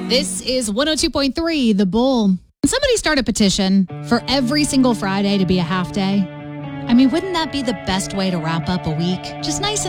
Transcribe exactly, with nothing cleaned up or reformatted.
This is one oh two point three, The Bull. Can somebody start a petition for every single Friday to be a half day? I mean, wouldn't that be the best way to wrap up a week? Just nice and